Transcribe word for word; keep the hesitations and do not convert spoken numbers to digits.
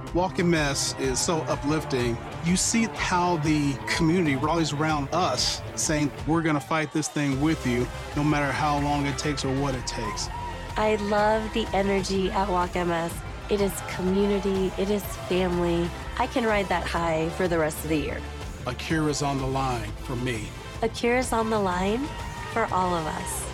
Walk M S is so uplifting. You see how the community rallies around us saying, we're going to fight this thing with you, no matter how long it takes or what it takes. I love the energy at Walk M S. It is community, it is family. I can ride that high for the rest of the year. A cure is on the line for me. A cure is on the line for all of us.